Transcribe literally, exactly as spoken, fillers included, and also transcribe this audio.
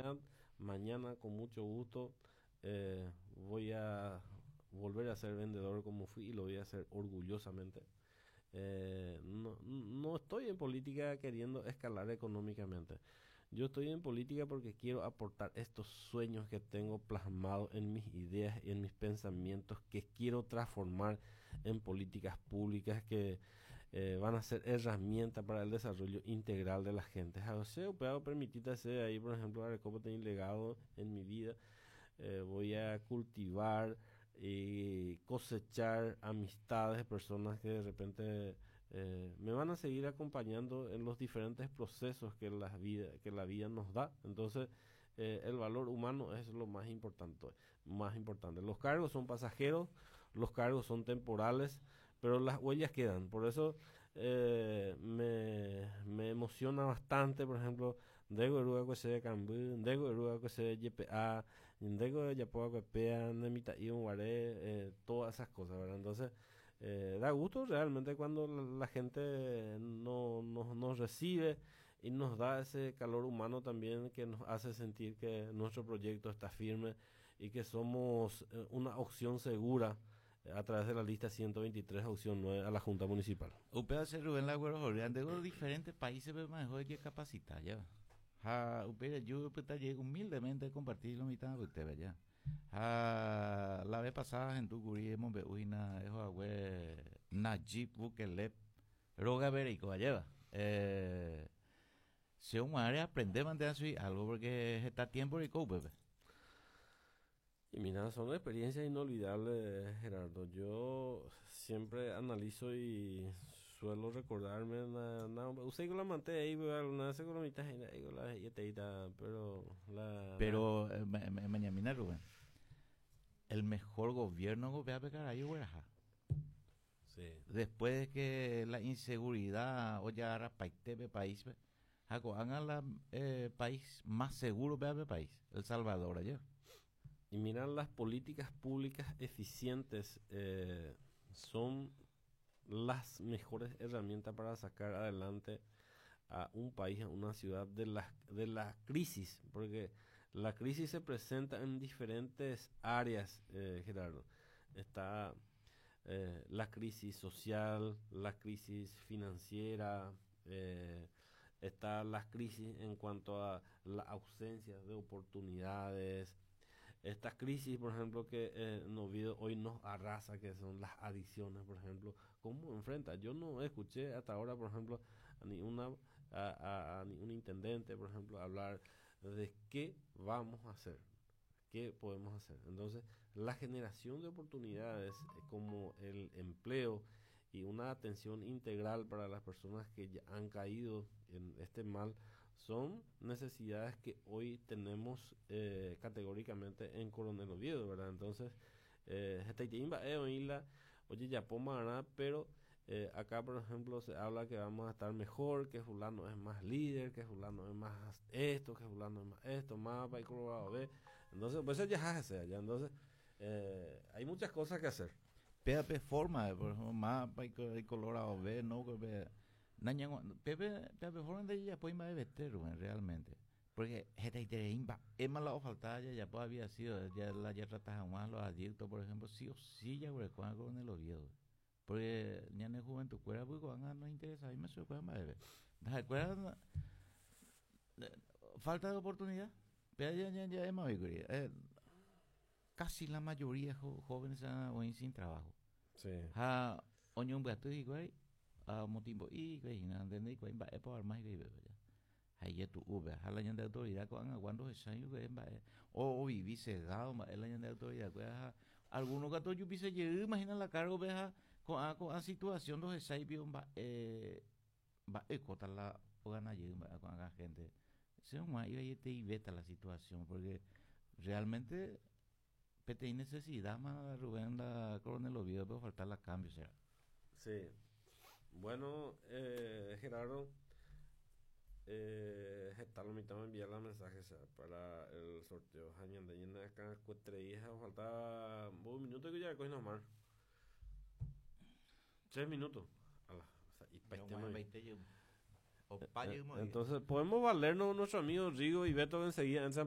oportunidad, mañana con mucho gusto eh, voy a volver a ser vendedor como fui y lo voy a hacer orgullosamente. Eh, no, no estoy en política queriendo escalar económicamente. Yo estoy en política porque quiero aportar estos sueños que tengo plasmados en mis ideas y en mis pensamientos que quiero transformar en políticas públicas que eh, van a ser herramientas para el desarrollo integral de la gente. O sea, puedo permitir hacer ahí, por ejemplo, a cómo tengo legado en mi vida. Eh, voy a cultivar y cosechar amistades, personas que de repente eh, me van a seguir acompañando en los diferentes procesos que la vida, que la vida nos da. Entonces, eh, el valor humano es lo más importante, más importante. Los cargos son pasajeros, los cargos son temporales, pero las huellas quedan. Por eso eh, me, me emociona bastante, por ejemplo, Dego Eruga que se de Cambú, Dego Eruga que se de Y P A, Dego Yapoa que pea, Nemita y un guaré, eh, todas esas cosas, ¿verdad? Entonces, eh, da gusto realmente cuando la, la gente no, no, nos recibe y nos da ese calor humano también que nos hace sentir que nuestro proyecto está firme y que somos eh, una opción segura eh, a través de la lista ciento veintitrés, opción nueve a la Junta Municipal. Upea se Rubén Lagüero Jorge, de diferentes países, pero más de que capacitar ya. Ha, upea yo puta llego humildemente compartir lo mitad de usted ya. Ha, la vez pasada en tu curí hemos bebuina eso agüe Najib Bukele roga verico allá. Eh si un área aprende a mantener algo porque está tiempo de cope. Y mira, son experiencias inolvidables, Gerardo. Yo siempre analizo y suelo recordarme, na, na, usé con la manté ahí, alguna vez con la mitad, ahí con la yeteita, pero la... Pero, eh, me, me, me Rubén, el mejor gobierno que va a pegar ahí, güey. Sí. Después de que la inseguridad, o ya ahora país, país, hagan la eh, país más seguro para el país, El Salvador ayer. Y mirar las políticas públicas eficientes eh, son las mejores herramientas para sacar adelante a un país, a una ciudad de la, de la crisis, porque la crisis se presenta en diferentes áreas, eh, Gerardo. Está eh, la crisis social, la crisis financiera, eh, está la crisis en cuanto a la ausencia de oportunidades. Esta crisis, por ejemplo, que eh, nos vio, hoy nos arrasa, que son las adicciones, por ejemplo. ¿Cómo enfrenta? Yo no escuché hasta ahora, por ejemplo, a ninguna a, a, a ningún intendente, por ejemplo, hablar de qué vamos a hacer, qué podemos hacer. Entonces, la generación de oportunidades eh, como el empleo y una atención integral para las personas que ya han caído en este mal son necesidades que hoy tenemos eh, categóricamente en Coronel Oviedo, ¿verdad? Entonces, eh, oye, ya ¿verdad? Pero eh, acá, por ejemplo, se habla que vamos a estar mejor, que fulano es más líder, que fulano es más esto, que fulano es más esto, más para colorado B. Entonces, pues ya se allá. Entonces, eh, hay muchas cosas que hacer. P A P forma, por ejemplo, más para colorado B, no que ve. Pepe, Pepe forma de ella pues más de vetero, realmente. Porque es más la falta ya pues había sido, ya la ya trataja más los adictos, por ejemplo, sí o sí ya güey, con el Oviedo. Porque ya en el juventud cuera pues cuando no interesa, y me se puede más de ver. ¿Te acuerdas? Falta de oportunidad. Pero ya ya ya es más eh, casi la mayoría jo, jóvenes hoy sin trabajo. Sí. Ha oñón gato y güey, a motivo y güey, no entendí güey, va a poder más güey, ya. Hay ya tu uva, a la de autoridad con aguando ese año güey, va o viví cegado, ma el año de autoridad güey, algunos gatos yo pise yo imagina la cargo veja con a con a situación dos ese bien va eh va ecota la o gana yo con la gente. Se más iba y te ibeta la situación porque realmente P T I necesidad más Rubén la Coronel Oviedo pero faltar la cambio, o sea. Sí. Bueno, eh, Gerardo, eh, está lo mitad de enviar la mensaje, o sea, para el sorteo. Año de llena acá, cuatro hijas, falta un minuto que ya coge nomás. Tres minutos. Ala, o sea, y No más veinte yo. O pague entonces, podemos valernos nuestro amigo Rigo y Beto enseguida en San